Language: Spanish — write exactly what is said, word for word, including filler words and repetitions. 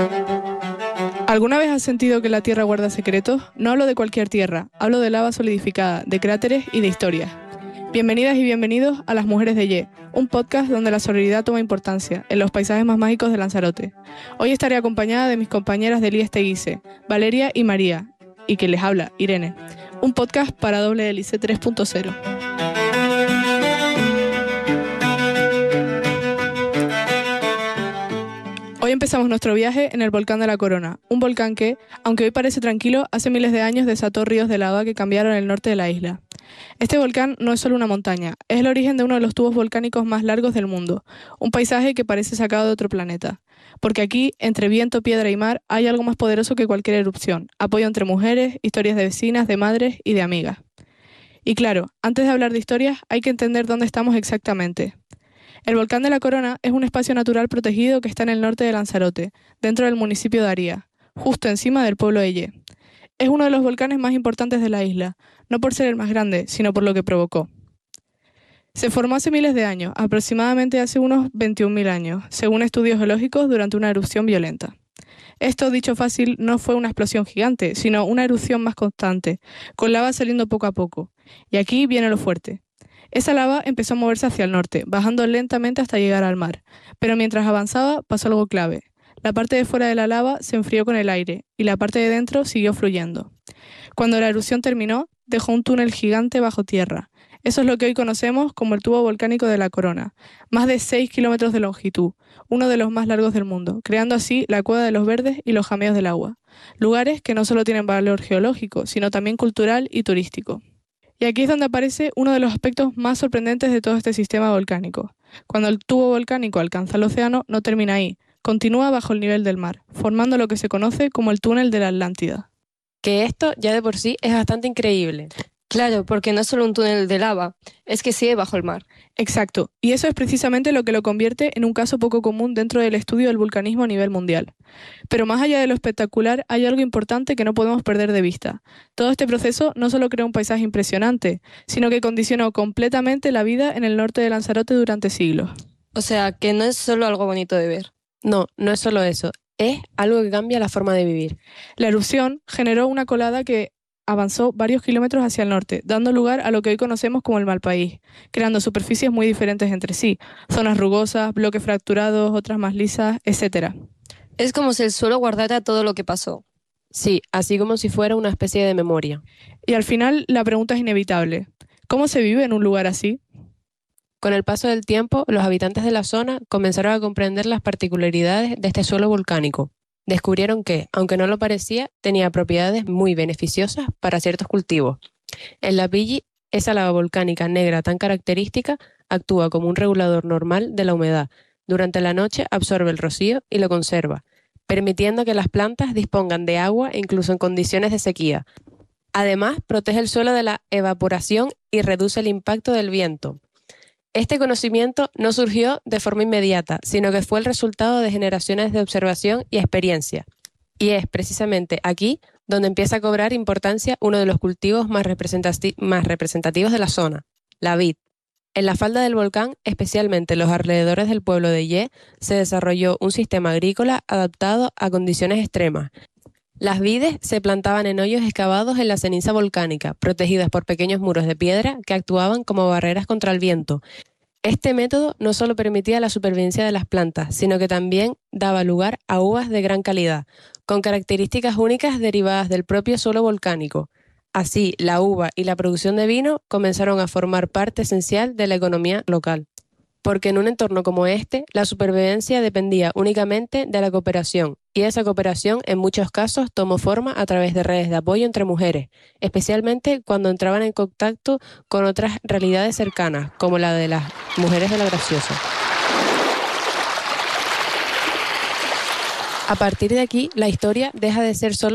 ¿Alguna vez has sentido que la Tierra guarda secretos? No hablo de cualquier tierra, hablo de lava solidificada, de cráteres y de historias. Bienvenidas y bienvenidos a Las Mujeres de Ye, un podcast donde la sororidad toma importancia, en los paisajes más mágicos de Lanzarote. Hoy estaré acompañada de mis compañeras del I E S Teguise, Valeria y María, y quien les habla, Irene. Un podcast para doble hélice tres punto cero. Hoy empezamos nuestro viaje en el volcán de la Corona, un volcán que, aunque hoy parece tranquilo, hace miles de años desató ríos de lava que cambiaron el norte de la isla. Este volcán no es solo una montaña, es el origen de uno de los tubos volcánicos más largos del mundo, un paisaje que parece sacado de otro planeta. Porque aquí, entre viento, piedra y mar, hay algo más poderoso que cualquier erupción, apoyo entre mujeres, historias de vecinas, de madres y de amigas. Y claro, antes de hablar de historias, hay que entender dónde estamos exactamente. El volcán de la Corona es un espacio natural protegido que está en el norte de Lanzarote, dentro del municipio de Aria, justo encima del pueblo de Ye. Es uno de los volcanes más importantes de la isla, no por ser el más grande, sino por lo que provocó. Se formó hace miles de años, aproximadamente hace unos veintiún mil años, según estudios geológicos durante una erupción violenta. Esto, dicho fácil, no fue una explosión gigante, sino una erupción más constante, con lava saliendo poco a poco. Y aquí viene lo fuerte. Esa lava empezó a moverse hacia el norte, bajando lentamente hasta llegar al mar. Pero mientras avanzaba, pasó algo clave. La parte de fuera de la lava se enfrió con el aire, y la parte de dentro siguió fluyendo. Cuando la erupción terminó, dejó un túnel gigante bajo tierra. Eso es lo que hoy conocemos como el tubo volcánico de la Corona, más de seis kilómetros de longitud, uno de los más largos del mundo, creando así la Cueva de los Verdes y los Jameos del Agua, lugares que no solo tienen valor geológico, sino también cultural y turístico. Y aquí es donde aparece uno de los aspectos más sorprendentes de todo este sistema volcánico. Cuando el tubo volcánico alcanza el océano, no termina ahí, continúa bajo el nivel del mar, formando lo que se conoce como el túnel de la Atlántida. Que esto ya de por sí es bastante increíble. Claro, porque no es solo un túnel de lava, es que sigue bajo el mar. Exacto, y eso es precisamente lo que lo convierte en un caso poco común dentro del estudio del vulcanismo a nivel mundial. Pero más allá de lo espectacular, hay algo importante que no podemos perder de vista. Todo este proceso no solo crea un paisaje impresionante, sino que condicionó completamente la vida en el norte de Lanzarote durante siglos. O sea, que no es solo algo bonito de ver. No, no es solo eso, es algo que cambia la forma de vivir. La erupción generó una colada que avanzó varios kilómetros hacia el norte, dando lugar a lo que hoy conocemos como el Malpaís, creando superficies muy diferentes entre sí, zonas rugosas, bloques fracturados, otras más lisas, etcétera. Es como si el suelo guardara todo lo que pasó. Sí, así como si fuera una especie de memoria. Y al final la pregunta es inevitable. ¿Cómo se vive en un lugar así? Con el paso del tiempo, los habitantes de la zona comenzaron a comprender las particularidades de este suelo volcánico. Descubrieron que, aunque no lo parecía, tenía propiedades muy beneficiosas para ciertos cultivos. En la Pilli, esa lava volcánica negra tan característica actúa como un regulador normal de la humedad. Durante la noche absorbe el rocío y lo conserva, permitiendo que las plantas dispongan de agua incluso en condiciones de sequía. Además, protege el suelo de la evaporación y reduce el impacto del viento. Este conocimiento no surgió de forma inmediata, sino que fue el resultado de generaciones de observación y experiencia. Y es precisamente aquí donde empieza a cobrar importancia uno de los cultivos más, representati- más representativos de la zona, la vid. En la falda del volcán, especialmente en los alrededores del pueblo de Ye, se desarrolló un sistema agrícola adaptado a condiciones extremas. Las vides se plantaban en hoyos excavados en la ceniza volcánica, protegidas por pequeños muros de piedra que actuaban como barreras contra el viento. Este método no solo permitía la supervivencia de las plantas, sino que también daba lugar a uvas de gran calidad, con características únicas derivadas del propio suelo volcánico. Así, la uva y la producción de vino comenzaron a formar parte esencial de la economía local. Porque en un entorno como este, la supervivencia dependía únicamente de la cooperación, y esa cooperación en muchos casos tomó forma a través de redes de apoyo entre mujeres, especialmente cuando entraban en contacto con otras realidades cercanas, como la de las mujeres de la Graciosa. A partir de aquí, la historia deja de ser solo